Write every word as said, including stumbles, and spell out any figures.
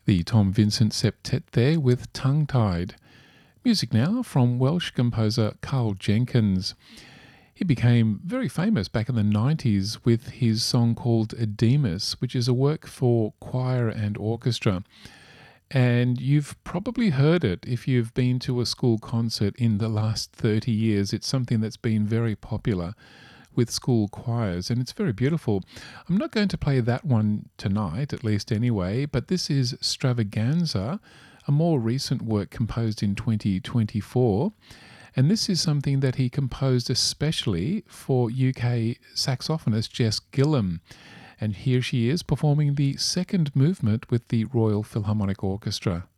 The Tom Vincent Septet there with Tongue Tied. Music now from Welsh composer Carl Jenkins. He became very famous back in the nineties with his song called Demas, which is a work for choir and orchestra. And you've probably heard it if you've been to a school concert in the last thirty years. It's something that's been very popular with school choirs, and it's very beautiful. I'm not going to play that one tonight, at least anyway, but this is Stravaganza, a more recent work composed in twenty twenty-four. And this is something that he composed especially for U K saxophonist Jess Gillam. And here she is performing the second movement with the Royal Philharmonic Orchestra.